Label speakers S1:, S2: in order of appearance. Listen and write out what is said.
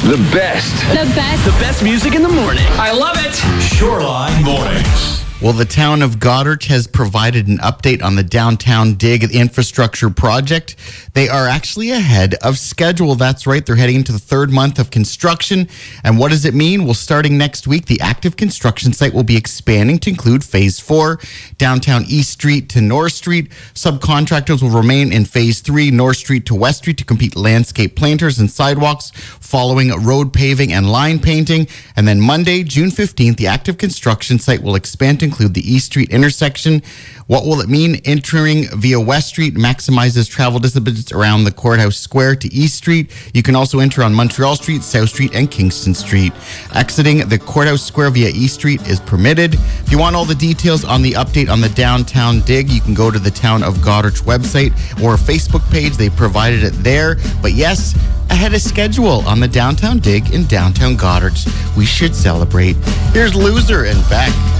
S1: The best.
S2: The best.
S3: The best music in the morning.
S4: I love it.
S5: Shoreline Mornings.
S6: Well, the town of Goddard has provided an update on the downtown dig infrastructure project. They are actually ahead of schedule. That's right. They're heading into the third month of construction. And what does it mean? Well, starting next week, the active construction site will be expanding to include Phase 4, downtown East Street to North Street. Subcontractors will remain in Phase 3, North Street to West Street to complete landscape planters and sidewalks, following road paving and line painting. And then Monday, June 15th, the active construction site will expand to include the East Street intersection. What will it mean? Entering via West Street maximizes travel distance around the Courthouse Square to East Street. You can also enter on Montreal Street, South Street, and Kingston Street. Exiting the Courthouse Square via East Street is permitted. If you want all the details on the update on the downtown dig, you can go to the Town of Goddard's website or Facebook page. They provided it there. But yes, ahead of schedule on the downtown dig in downtown Goddard's. We should celebrate. Here's Loser and Beck.